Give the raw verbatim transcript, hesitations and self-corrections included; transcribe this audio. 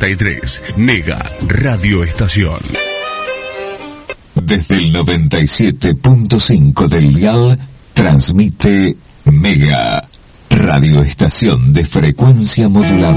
noventa y tres. Mega Radio Estación. Desde el noventa y siete punto cinco del dial, transmite Mega Radio Estación de frecuencia modulada.